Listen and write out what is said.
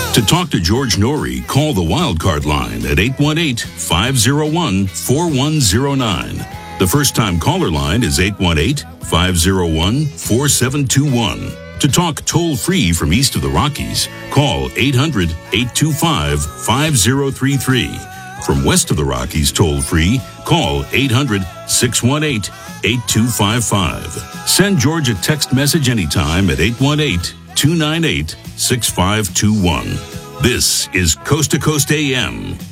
To talk to George Norrie, call the Wildcard line at 818-501-4109. The first-time caller line is 818-501-4721. To talk toll-free from east of the Rockies, call 800-825-5033. From west of the Rockies toll-free, call 800-618-8255. Send George a text message anytime at 818-298-6521. This is Coast to Coast AM.